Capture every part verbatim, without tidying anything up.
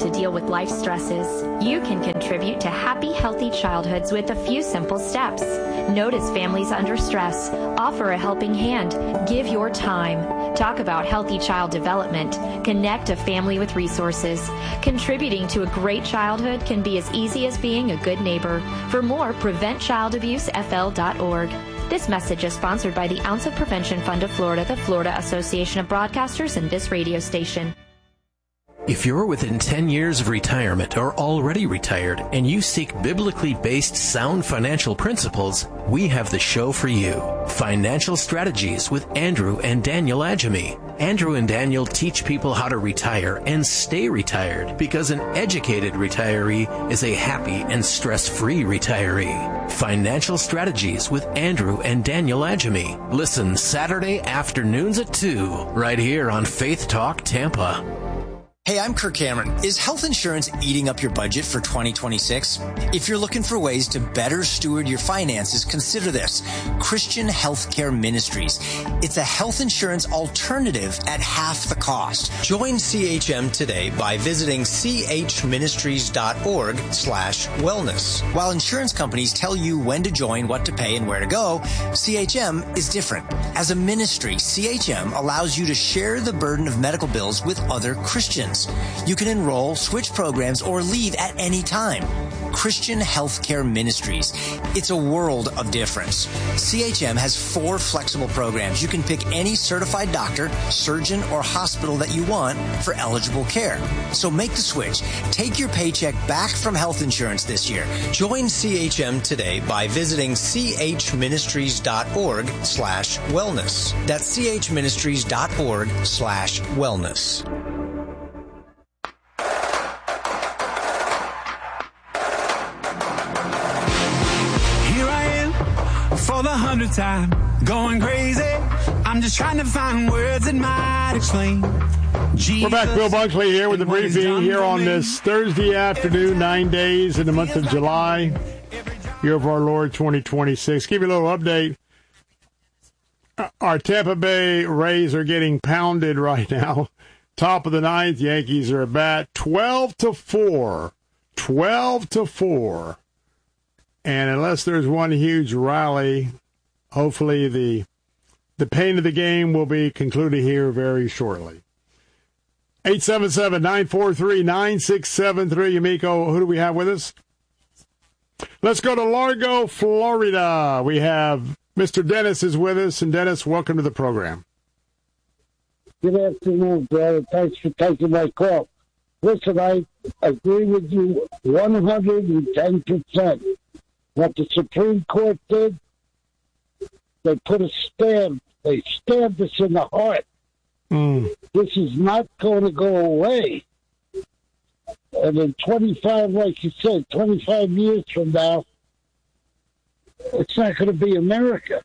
to deal with life stresses. You can contribute to happy, healthy childhoods with a few simple steps. Notice families under stress. Offer a helping hand. Give your time. Talk about healthy child development. Connect a family with resources. Contributing to a great childhood can be as easy as being a good neighbor. For more, prevent child abuse f l dot org. This message is sponsored by the Ounce of Prevention Fund of Florida, the Florida Association of Broadcasters, and this radio station. If you're within ten years of retirement or already retired and you seek biblically based sound financial principles, we have the show for you. Financial Strategies with Andrew and Daniel Adjemi. Andrew and Daniel teach people how to retire and stay retired because an educated retiree is a happy and stress-free retiree. Financial Strategies with Andrew and Daniel Adjemi. Listen Saturday afternoons at two, right here on Faith Talk Tampa. Hey, I'm Kirk Cameron. Is health insurance eating up your budget for twenty twenty-six? If you're looking for ways to better steward your finances, consider this. Christian Healthcare Ministries. It's a health insurance alternative at half the cost. Join C H M today by visiting chministries.org slash wellness. While insurance companies tell you when to join, what to pay, and where to go, C H M is different. As a ministry, C H M allows you to share the burden of medical bills with other Christians. You can enroll, switch programs, or leave at any time. Christian Healthcare Ministries. It's a world of difference. C H M has four flexible programs. You can pick any certified doctor, surgeon, or hospital that you want for eligible care. So make the switch. Take your paycheck back from health insurance this year. Join C H M today by visiting chministries.org slash wellness. That's chministries.org slash wellness. For the hundredth time, going crazy. I'm just trying to find words that might explain. Jesus. We're back, Bill Bunkley here with the briefing here on this Thursday afternoon, nine days in the month of July, year of our Lord twenty twenty-six. Give you a little update. Our Tampa Bay Rays are getting pounded right now. Top of the ninth, Yankees are at bat, twelve to four. twelve to four. And unless there's one huge rally, hopefully the the pain of the game will be concluded here very shortly. eight seven seven, nine four three, nine six seven three. Yumiko, who do we have with us? Let's go to Largo, Florida. We have Mister Dennis is with us. And Dennis, welcome to the program. Good afternoon, brother. Thanks for taking my call. Listen, I agree with you one hundred ten percent. What the Supreme Court did, they put a stab, they stabbed us in the heart. Mm. This is not going to go away. And in twenty-five, like you said, twenty-five years from now, it's not going to be America.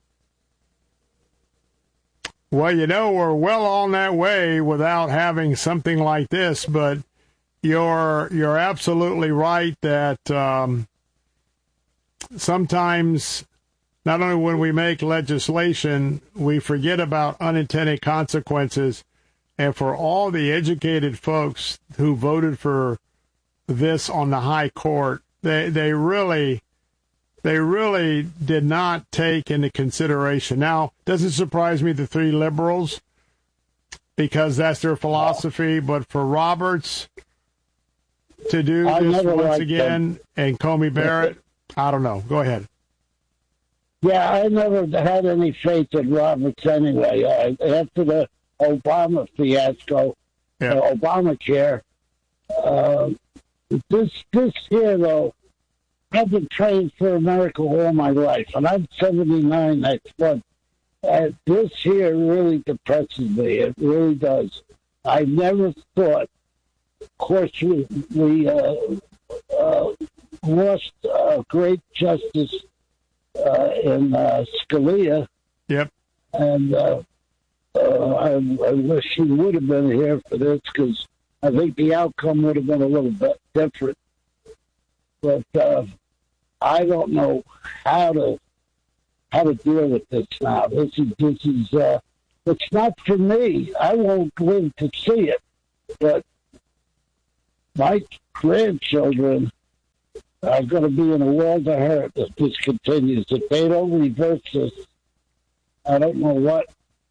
Well, you know, we're well on that way without having something like this, but you're you're absolutely right that um, sometimes, not only when we make legislation, we forget about unintended consequences. And for all the educated folks who voted for this on the high court, they they really, they really did not take into consideration. Now, doesn't surprise me the three liberals, because that's their philosophy. But for Roberts to do I this once liked again, them. And Comey Barrett, I don't know. Go ahead. Yeah, I never had any faith in Roberts anyway. Uh, after the Obama fiasco, yeah. uh, Obamacare, uh, this this here though, I've been praying for America all my life, and I'm seventy-nine next month. And this here really depresses me. It really does. I never thought. Of course, we we uh, uh, lost a great justice uh, in uh, Scalia. Yep. And uh, uh, I, I wish he would have been here for this, because I think the outcome would have been a little bit different. But uh, I don't know how to how to deal with this now. This is this is uh, it's not for me. I won't live to see it, but my grandchildren are going to be in a world of hurt if this continues. If they don't reverse this, I don't know what.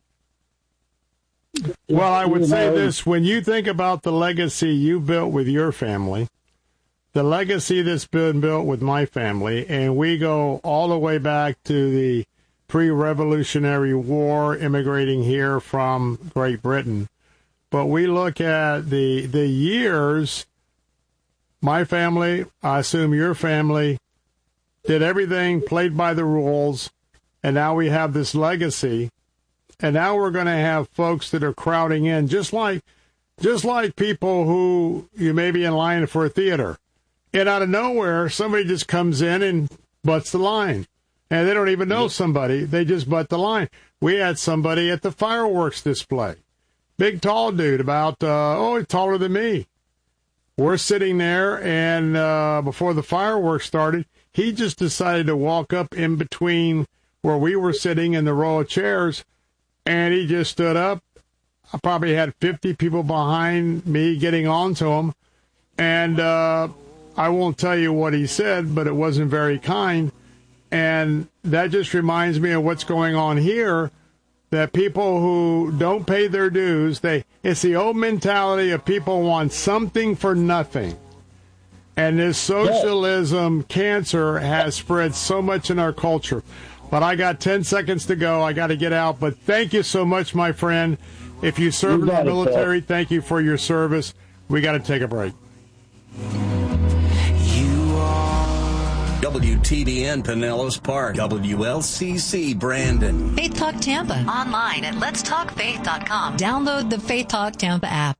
Well, I would you say know, this. When you think about the legacy you built with your family, the legacy that's been built with my family, and we go all the way back to the pre-Revolutionary War, immigrating here from Great Britain. But we look at the the years, my family, I assume your family, did everything, played by the rules, and now we have this legacy. And now we're going to have folks that are crowding in, just like just like people who you may be in line for a theater. And out of nowhere, somebody just comes in and butts the line. And they don't even know somebody. They just butt the line. We had somebody at the fireworks display. Big, tall dude, about, uh, oh, he's taller than me. We're sitting there, and uh, before the fireworks started, he just decided to walk up in between where we were sitting in the row of chairs, and he just stood up. I probably had fifty people behind me getting on to him, and uh, I won't tell you what he said, but it wasn't very kind. And that just reminds me of what's going on here, that people who don't pay their dues, they it's the old mentality of people want something for nothing. And this socialism cancer has spread so much in our culture. But I got ten seconds to go. I got to get out. But thank you so much, my friend. If you serve in the military, thank you for your service. We got to take a break. W T B N Pinellas Park, W L C C Brandon. Faith Talk Tampa. Online at lets talk faith dot com. Download the Faith Talk Tampa app.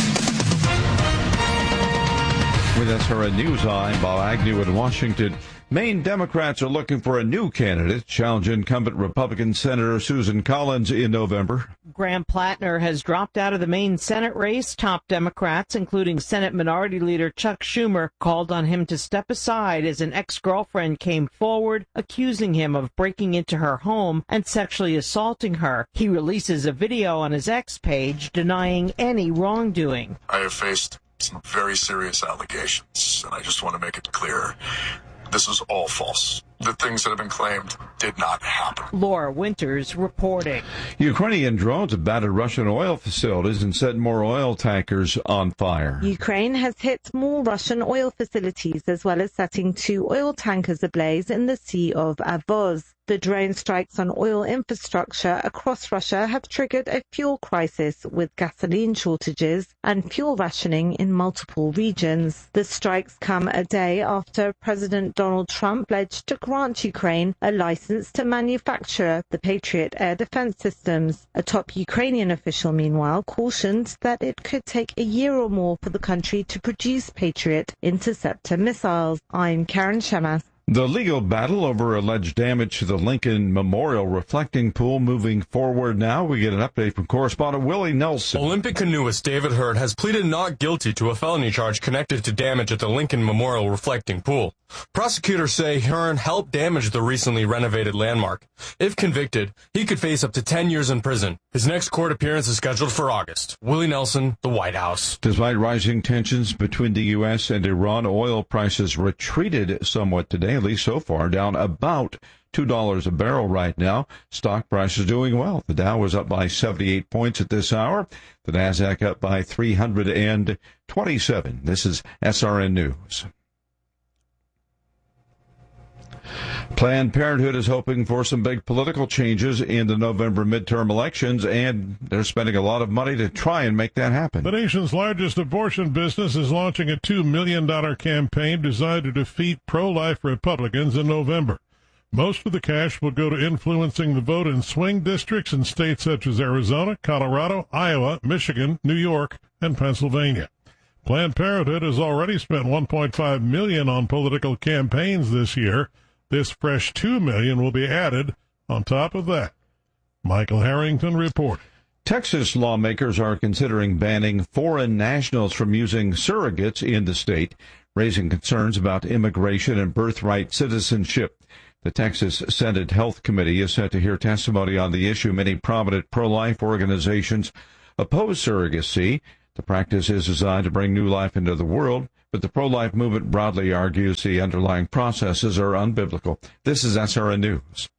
With S R N News, I'm Bob Agnew in Washington. Maine Democrats are looking for a new candidate to challenge incumbent Republican Senator Susan Collins in November. Graham Plattner has dropped out of the Maine Senate race. Top Democrats, including Senate Minority Leader Chuck Schumer, called on him to step aside as an ex-girlfriend came forward, accusing him of breaking into her home and sexually assaulting her. He releases a video on his X page denying any wrongdoing. I have faced some very serious allegations, and I just want to make it clear. This is all false. The things that have been claimed did not happen. Laura Winters reporting. Ukrainian drones have battered Russian oil facilities and set more oil tankers on fire. Ukraine has hit more Russian oil facilities as well as setting two oil tankers ablaze in the Sea of Azov. The drone strikes on oil infrastructure across Russia have triggered a fuel crisis with gasoline shortages and fuel rationing in multiple regions. The strikes come a day after President Donald Trump pledged to grant Ukraine a license to manufacture the Patriot air defense systems. A top Ukrainian official, meanwhile, cautioned that it could take a year or more for the country to produce Patriot interceptor missiles. I'm Karen Shemas. The legal battle over alleged damage to the Lincoln Memorial reflecting pool moving forward now. We get an update from correspondent Willie Nelson. Olympic canoeist David Hurd has pleaded not guilty to a felony charge connected to damage at the Lincoln Memorial reflecting pool. Prosecutors say Hearn helped damage the recently renovated landmark. If convicted, he could face up to ten years in prison. His next court appearance is scheduled for August. Willie Nelson, the White House. Despite rising tensions between the U S and Iran, oil prices retreated somewhat today, at least so far, down about two dollars a barrel right now. Stock prices doing well. The Dow was up by seventy-eight points at this hour. The Nasdaq up by three hundred twenty-seven. This is S R N News. Planned Parenthood is hoping for some big political changes in the November midterm elections, and they're spending a lot of money to try and make that happen. The nation's largest abortion business is launching a two million dollars campaign designed to defeat pro-life Republicans in November. Most of the cash will go to influencing the vote in swing districts in states such as Arizona, Colorado, Iowa, Michigan, New York, and Pennsylvania. Planned Parenthood has already spent one point five million dollars on political campaigns this year. This fresh two million dollars will be added on top of that. Michael Harrington reporting. Texas lawmakers are considering banning foreign nationals from using surrogates in the state, raising concerns about immigration and birthright citizenship. The Texas Senate Health Committee is set to hear testimony on the issue. Many prominent pro-life organizations oppose surrogacy. The practice is designed to bring new life into the world, but the pro-life movement broadly argues the underlying processes are unbiblical. This is S R N News.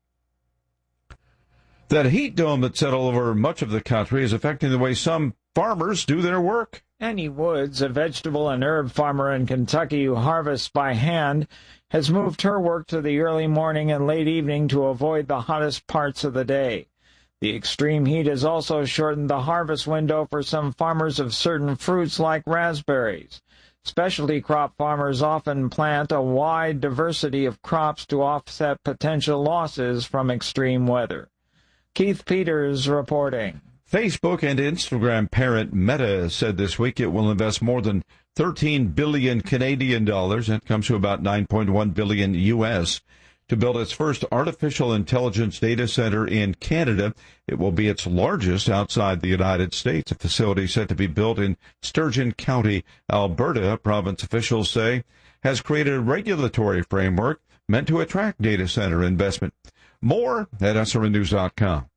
That heat dome that settled over much of the country is affecting the way some farmers do their work. Annie Woods, a vegetable and herb farmer in Kentucky who harvests by hand, has moved her work to the early morning and late evening to avoid the hottest parts of the day. The extreme heat has also shortened the harvest window for some farmers of certain fruits like raspberries. Specialty crop farmers often plant a wide diversity of crops to offset potential losses from extreme weather. Keith Peters reporting. Facebook and Instagram parent Meta said this week it will invest more than thirteen billion Canadian dollars, that comes to about nine point one billion U S, to build its first artificial intelligence data center in Canada. It will be its largest outside the United States. A facility set to be built in Sturgeon County, Alberta, province officials say, has created a regulatory framework meant to attract data center investment. More at S R N news dot com.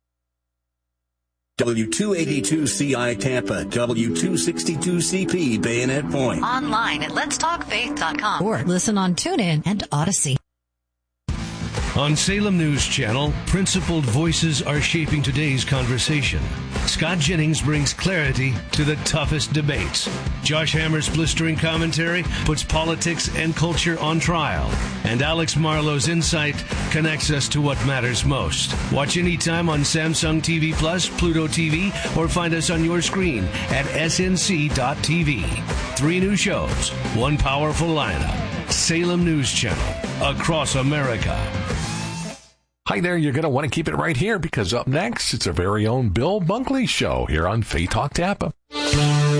W two eighty-two C I Tampa, W two sixty-two C P Bayonet Point. Online at lets talk faith dot com or listen on TuneIn and Odyssey. On Salem News Channel, principled voices are shaping today's conversation. Scott Jennings brings clarity to the toughest debates. Josh Hammer's blistering commentary puts politics and culture on trial. And Alex Marlowe's insight connects us to what matters most. Watch anytime on Samsung T V Plus, Pluto T V, or find us on your screen at S N C dot T V. Three new shows, one powerful lineup. Salem News Channel, across America. Hi there, you're going to want to keep it right here because up next, it's our very own Bill Bunkley Show here on Faith Talk Tampa.